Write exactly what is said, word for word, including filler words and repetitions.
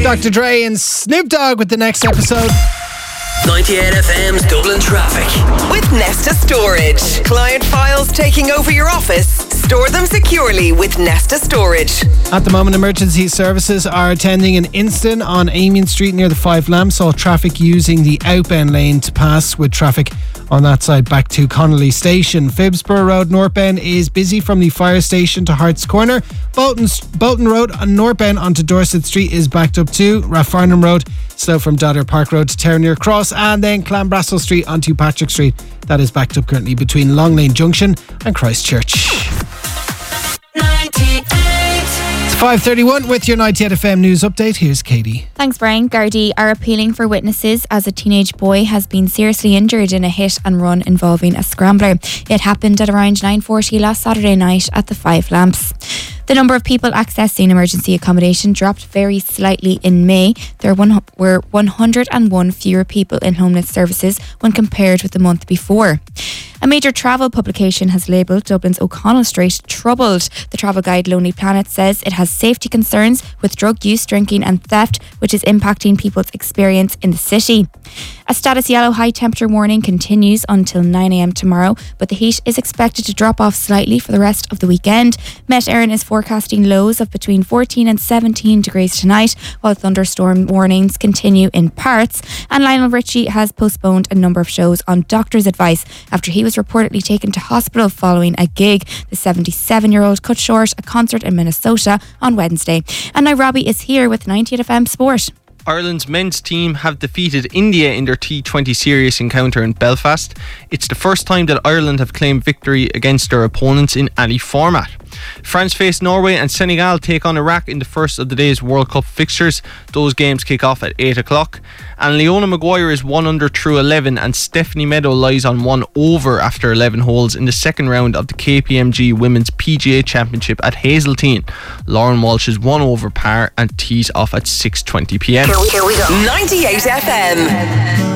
Doctor Dre and Snoop Dogg with the next episode. ninety-eight F M's Dublin Traffic. With Nesta Storage. Client files taking over your office? Store them securely with Nesta Storage. At the moment, emergency services are attending an incident on Amiens Street near the Five Lamps. All traffic using the outbound lane to pass, with traffic on that side back to Connolly Station. Phibsborough Road northbound is busy from the fire station to Hart's Corner. Bolton, Bolton Road on northbound onto Dorset Street is backed up too. Rathfarnham Road slow from Dodder Park Road to Terranure Cross, and then Clanbrassil Street onto Patrick Street. That is backed up currently between Long Lane Junction and Christchurch. It's five thirty-one with your ninety-eight F M news update. Here's Katie. Thanks, Brian. Gardaí are appealing for witnesses as a teenage boy has been seriously injured in a hit and run involving a scrambler. It happened at around nine forty last Saturday night at the Five Lamps. The number of people accessing emergency accommodation dropped very slightly in May. There were one hundred and one fewer people in homeless services when compared with the month before. A major travel publication has labelled Dublin's O'Connell Street troubled. The travel guide Lonely Planet says it has safety concerns with drug use, drinking and theft, which is impacting people's experience in the city. A status yellow high temperature warning continues until nine a m tomorrow, but the heat is expected to drop off slightly for the rest of the weekend. Met Éireann is forecasting lows of between fourteen and seventeen degrees tonight, while thunderstorm warnings continue in parts. And Lionel Richie has postponed a number of shows on doctor's advice after he was reportedly taken to hospital following a gig. The seventy-seven-year-old cut short a concert in Minnesota on Wednesday. And now Robbie is here with ninety-eight F M Sport. Ireland's men's team have defeated India in their T twenty series encounter in Belfast. It's the first time that Ireland have claimed victory against their opponents in any format. France face Norway and Senegal take on Iraq in the first of the day's World Cup fixtures. Those games kick off at eight o'clock. And Leona Maguire is one under through eleven, and Stephanie Meadow lies on one over after eleven holes in the second round of the K P M G Women's P G A Championship at Hazeltine. Lauren Walsh is one over par and tees off at six twenty p m. Here we, here we go. ninety-eight F M.